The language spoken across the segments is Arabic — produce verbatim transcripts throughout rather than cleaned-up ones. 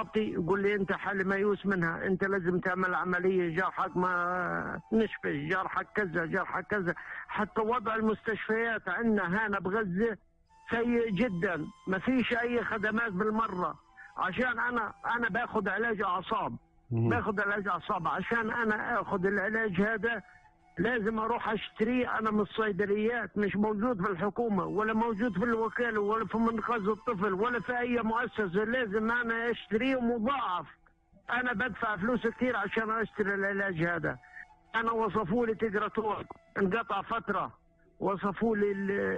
إصابتي يقول لي أنت حالي ميؤوس منها، أنت لازم تعمل عملية، جرحك ما نشفش، جرحك كذا جرحك كذا. حتى وضع المستشفيات عندنا هنا بغزة سيء جدا، ما فيش أي خدمات بالمرة. عشان أنا أنا باخذ علاج أعصاب، باخذ علاج أعصاب عشان أنا آخذ العلاج هذا لازم اروح اشتريه انا من الصيدليات، مش موجود في الحكومه ولا موجود في الوكاله ولا في منقذ الطفل ولا في اي مؤسسه، لازم انا اشتريه مضاعف. انا بدفع فلوس كثير عشان اشتري العلاج هذا. انا وصفوا لي تجراتور انقطع فتره، وصفوا لي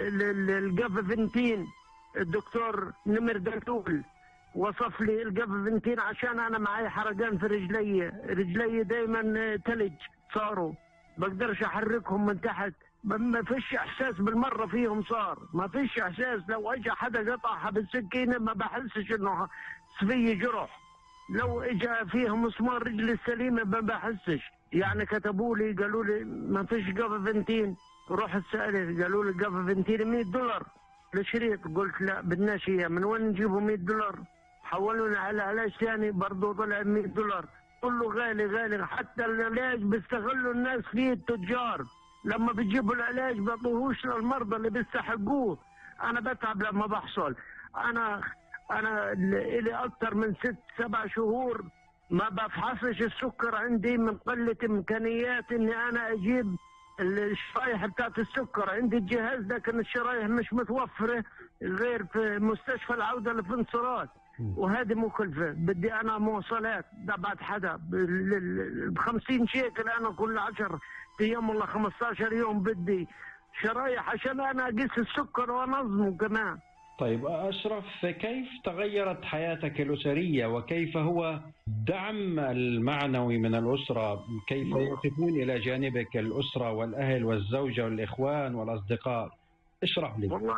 الجافافنتين، الدكتور نمر دلتول وصف لي الجافافنتين عشان انا معي حرقان في رجلي، رجلي دايما تلج صاروا بقدرش احركهم من تحت، ما فيش احساس بالمره فيهم، صار ما فيش احساس. لو اجى حدا قطعها بالسكينه ما بحسش انه في جرح، لو اجى فيها مسمار رجلي السليمه ما بحسش. يعني كتبوا لي قالوا لي ما فيش جافافنتين، رحت سالت قالوا لي جافافنتين مية دولار الشريط، قلت لا بدناش اياه، من وين نجيبوا مية دولار؟ حولونا على علاج ثاني برضه طلع مية دولار، كله غالي غالي. حتى العلاج بيستغلوا الناس فيه التجار، لما بيجيبوا العلاج بيعطوهوش للمرضى اللي بيستحقوه. انا بتعب لما بحصل، انا انا لي اكثر من ست سبع شهور ما بفحصش السكر عندي من قله امكانيات اني انا اجيب الشرايح بتاعت السكر. عندي الجهاز لكن الشرايح مش متوفره غير في مستشفى العوده لفنصرات، وهذه مكلفة. بدي أنا مواصلات تبعت حدا ب خمسين شيكل أنا كل عشر أيام ولا خمسة عشر يوم، بدي شرايح عشان أنا أقيس السكر وأنظمه كمان. طيب أشرف، كيف تغيرت حياتك الأسرية وكيف هو الدعم المعنوي من الأسرة؟ كيف يقفون إلى جانبك الأسرة والأهل والزوجة والإخوان والأصدقاء؟ اشرح لي. والله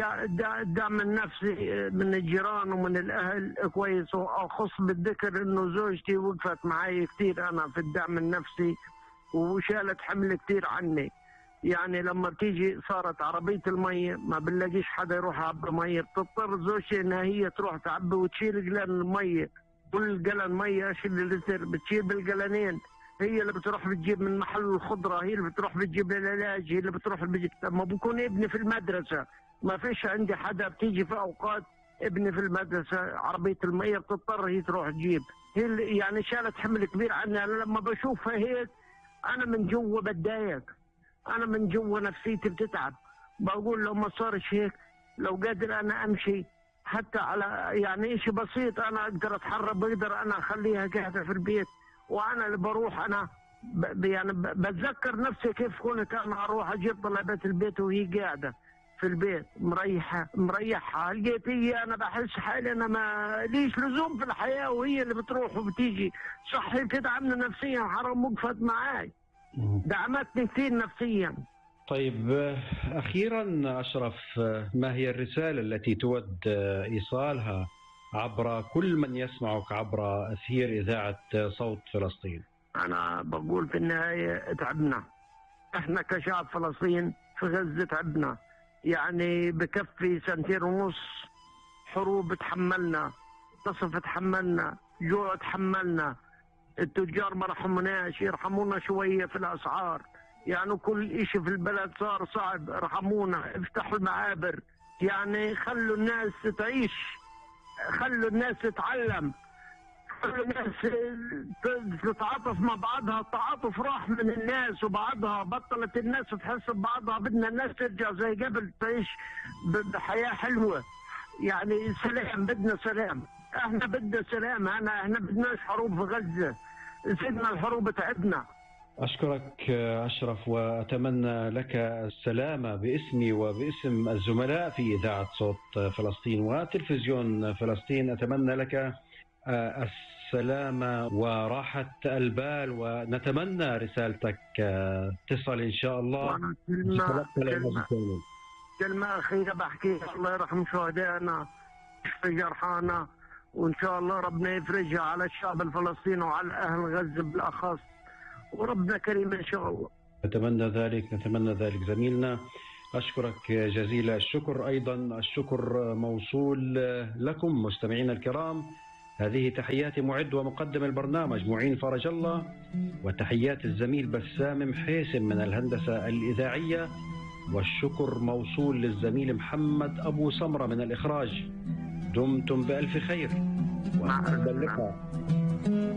الدعم النفسي من الجيران ومن الاهل كويس، واخص بالذكر انه زوجتي وقفت معي كثير انا في الدعم النفسي وشالت حمل كثير عني. يعني لما بتيجي صارت عربيه الميه ما بنلاقيش حدا يروح يعبي ميه، بتضطر زوجتي انها هي تروح تعبي وتشيل قلن الميه، كل قلن ميه اشيل لتر بتشيل بالقلنين، هي اللي بتروح بتجيب من محل الخضره، هي اللي بتروح بتجيب العلاج، هي اللي بتروح بتجيب. لما بكون ابني في المدرسه ما فيش عندي حدا، بتيجي في اوقات ابني في المدرسه عربيه الميه بتضطر هي تروح تجيب، هي اللي يعني شالت حمل كبير عني. انا لما بشوفها هيك انا من جوا بتضايق، انا من جوا نفسيتي بتتعب، بقول لو ما صارش هيك، لو قادر انا امشي حتى على يعني شيء بسيط انا اقدر اتحرك، بقدر انا اخليها قاعده في البيت وانا اللي بروح. انا ب يعني بتذكر نفسي كيف كنت انا اروح اجيب طلبات البيت وهي قاعده في البيت مريحه مريحه، لقيت هي انا بحس حالي انا ما ليش لزوم في الحياه وهي اللي بتروح وبتيجي. صحي بتدعمني نفسيا، حرام وقفت معاي دعمتني كثير نفسيا. طيب اخيرا اشرف، ما هي الرساله التي تود ايصالها عبر كل من يسمعك عبر أثير إذاعة صوت فلسطين؟ أنا بقول في النهاية تعبنا، إحنا كشعب فلسطين في غزة تعبنا، يعني بكفي سنتين ونص حروب تحملنا، قصف تحملنا، جوع تحملنا، التجار ما رحموناش، يرحمونا شوية في الأسعار، يعني كل إشي في البلد صار صعب، رحمونا، افتحوا المعابر، يعني خلوا الناس تعيش، خلوا الناس تتعلم، خلوا الناس تتعاطف مع بعضها. التعاطف راح من الناس وبعضها، بطلت الناس تحس ببعضها، بدنا الناس ترجع زي قبل تعيش بحياة حلوة، يعني سلام، بدنا سلام، احنا بدنا سلام، احنا احنا بدناش حروب في غزة، سيدنا الحروب تعبنا. أشكرك أشرف، وأتمنى لك السلامة باسمي وباسم الزملاء في إذاعة صوت فلسطين وتلفزيون فلسطين. أتمنى لك السلامة وراحة البال، ونتمنى رسالتك تصل إن شاء الله. كلمة, كلمة, كلمة أخيرة بحكيها، الله يرحم شهدائنا ويشفي جرحانا، وإن شاء الله ربنا يفرجها على الشعب الفلسطيني وعلى أهل غزة بالأخص، وربنا كريم إن شاء الله. نتمنى ذلك، نتمنى ذلك زميلنا. أشكرك جزيل الشكر. أيضا الشكر موصول لكم مستمعينا الكرام هذه تحيات معد ومقدم البرنامج معين فرج الله، وتحيات الزميل بسام محيسن من الهندسة الإذاعية، والشكر موصول للزميل محمد أبو سمرة من الإخراج. دمتم بألف خير، وحتى اللقاء.